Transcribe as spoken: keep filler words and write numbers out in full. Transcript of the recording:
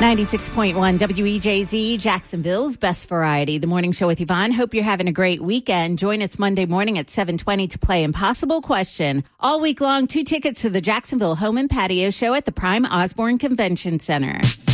ninety-six point one W E J Z, Jacksonville's best variety. The morning show with Yvonne. Hope you're having a great weekend. Join us Monday morning at seven twenty to play Impossible Question. All week long, two tickets to the Jacksonville Home and Patio Show at the Prime Osborne Convention Center.